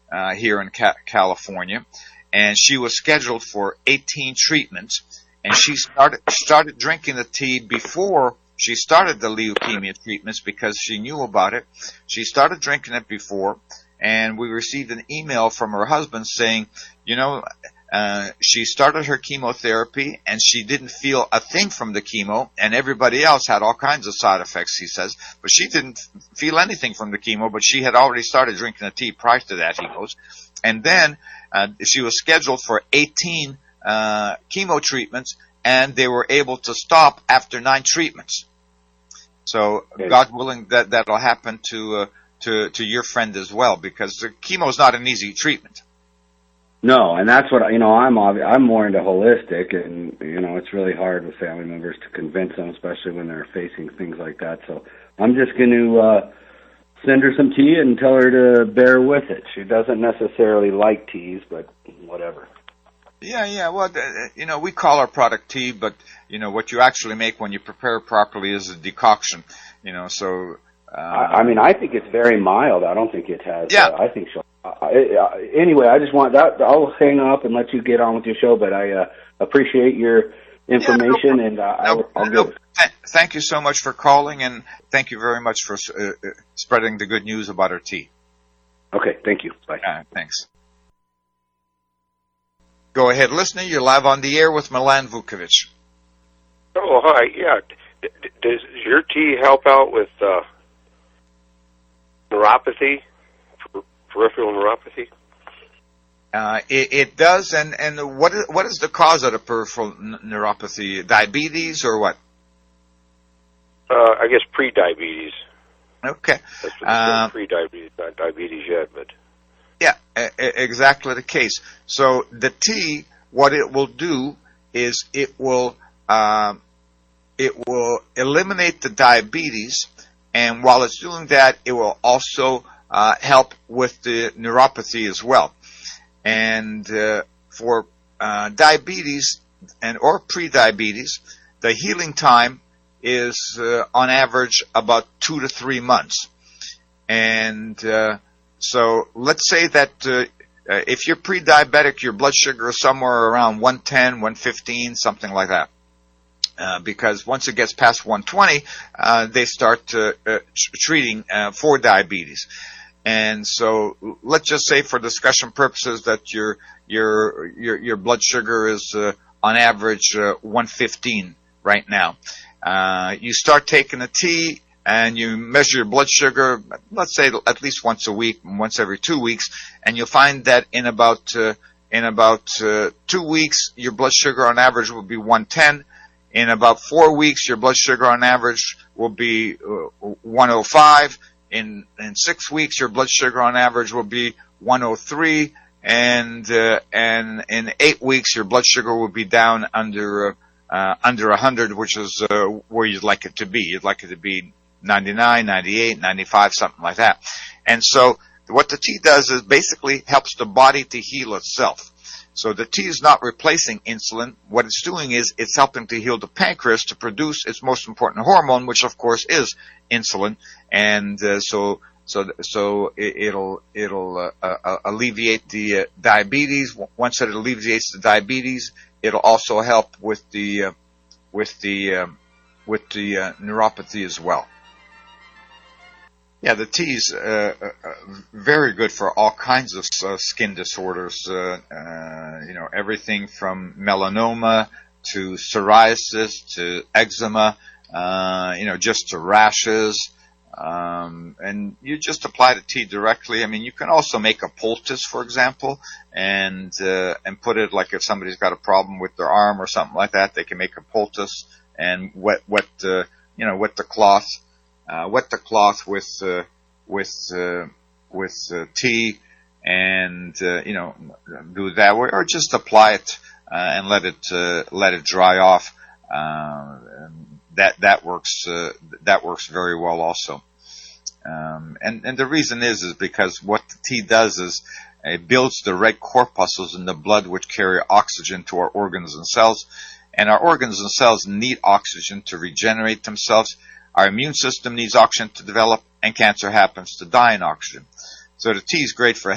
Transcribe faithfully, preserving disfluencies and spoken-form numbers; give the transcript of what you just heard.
uh, here in Ca- California, and she was scheduled for eighteen treatments, and she started started drinking the tea before she started the leukemia treatments because she knew about it. She started drinking it before, and we received an email from her husband saying, you know, uh, she started her chemotherapy and she didn't feel a thing from the chemo, and everybody else had all kinds of side effects, he says, but she didn't feel anything from the chemo, but she had already started drinking the tea prior to that, he goes. And then uh, she was scheduled for eighteen uh, chemo treatments, and they were able to stop after nine treatments. So, okay. God willing, that that'll happen to uh, to to your friend as well, because the chemo is not an easy treatment. No, and that's what, you know, I'm obvi- I'm more into holistic, and, you know, it's really hard with family members to convince them, especially when they're facing things like that. So I'm just going to uh, send her some tea and tell her to bear with it. She doesn't necessarily like teas, but whatever. Yeah, yeah. Well, you know, we call our product tea, but, you know, what you actually make when you prepare it properly is a decoction, you know, so... Uh, I, I mean, I think it's very mild. I don't think it has... Yeah. Uh, I think she'll... Uh, anyway, I just want that. I'll hang up and let you get on with your show, but I uh, appreciate your information, yeah, no, and uh, no, I'll, I'll no, give it. Th- thank you so much for calling, and thank you very much for uh, spreading the good news about our tea. Okay, thank you. Bye. Uh, thanks. Go ahead, listener. You're live on the air with Milan Vukovic. Oh, hi. Yeah. D- d- does your tea help out with uh, neuropathy? Peripheral neuropathy? Uh, it, it does, and, and what is, what is the cause of the peripheral n- neuropathy? Diabetes or what? Uh, I guess pre-diabetes. Okay. That's what uh, pre-diabetes, not diabetes yet, but... Yeah, a- a- exactly the case. So the tea, what it will do is it will uh, it will eliminate the diabetes, and while it's doing that, it will also Uh, help with the neuropathy as well. And uh, for uh, diabetes and or pre-diabetes, the healing time is uh, on average about two to three months. And uh, so let's say that uh, uh, if you're pre-diabetic, your blood sugar is somewhere around one ten, one fifteen, something like that. Uh, because once it gets past one twenty, uh, they start uh, uh, tr- treating uh, for diabetes. And so let's just say for discussion purposes that your your your, your blood sugar is uh, on average uh, one fifteen right now. Uh, you start taking a tea and you measure your blood sugar, let's say at least once a week, once every two weeks, and you'll find that in about uh, in about uh, two weeks your blood sugar on average will be one ten. In about four weeks, your blood sugar on average will be uh, one oh five. In in six weeks, your blood sugar on average will be one oh three, and uh, and in eight weeks, your blood sugar will be down under uh, uh, under one hundred, which is uh, where you'd like it to be. You'd like it to be ninety-nine, ninety-eight, ninety-five, something like that. And so, what the tea does is basically helps the body to heal itself. So the tea is not replacing insulin. What it's doing is it's helping to heal the pancreas to produce its most important hormone, which of course is insulin. And uh, so so so it, it'll it'll uh, uh, alleviate the uh, diabetes. Once it alleviates the diabetes, it'll also help with the uh, with the uh, with the uh, neuropathy as well. Yeah, the tea's uh, uh, very good for all kinds of uh, skin disorders. Uh, uh, you know, everything from melanoma to psoriasis to eczema. Uh, you know, just to rashes. Um, and you just apply the tea directly. I mean, you can also make a poultice, for example, and uh, and put it like if somebody's got a problem with their arm or something like that, they can make a poultice and wet wet uh, you know wet the cloth. Uh, wet the cloth with uh, with uh, with uh, tea, and uh, you know do that way, or just apply it uh, and let it uh, let it dry off. Uh, that that works uh, that works very well also. Um, and and the reason is is because what the tea does is it builds the red corpuscles in the blood which carry oxygen to our organs and cells, and our organs and cells need oxygen to regenerate themselves. Our immune system needs oxygen to develop, and cancer happens to die in oxygen. So the tea is great for